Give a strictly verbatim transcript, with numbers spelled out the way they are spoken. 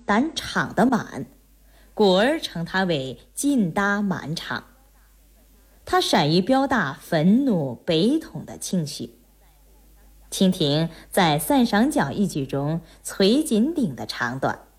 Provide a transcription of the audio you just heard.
胆场的满，故而称他为尽达满场。他善于表达愤怒、悲痛的情绪。请听在《三上轿》一句中崔金定的唱段：